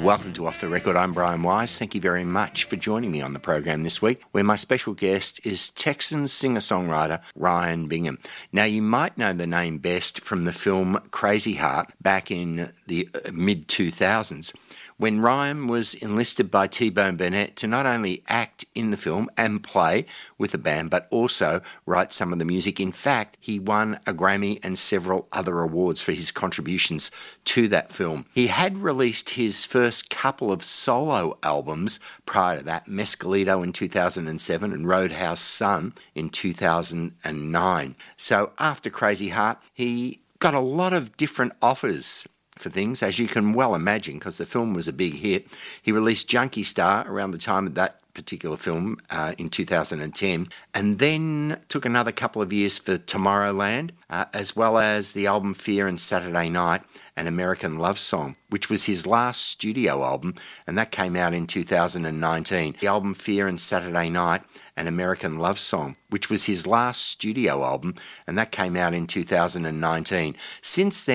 Welcome to Off the Record. I'm Brian Wise. Thank you very much for joining me on the program this week, where my special guest is Texan singer-songwriter Ryan Bingham. Now, you might know the name best from the film Crazy Heart back in the mid-2000s, when Ryan was enlisted by T-Bone Burnett to not only act in the film and play with the band, but also write some of the music. In fact, he won a Grammy and several other awards for his contributions to that film. He had released his first couple of solo albums prior to that, Mescalito in 2007 and Roadhouse Sun in 2009. So after Crazy Heart, he got a lot of different offers for things, as you can well imagine, because the film was a big hit. He released Junkie Star around the time of that particular film in 2010, and then took another couple of years for Tomorrowland, as well as the album Fear and Saturday Night, An American Love Song, which was his last studio album, and that came out in 2019. The album Fear and Saturday Night, An American Love Song, which was his last studio album, and that came out in 2019. Since then,